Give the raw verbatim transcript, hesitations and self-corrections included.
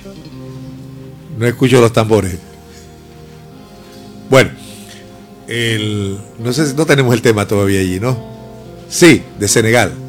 No escucho los tambores. Bueno, el, no sé si no tenemos el tema todavía allí, ¿no? Sí, de Senegal.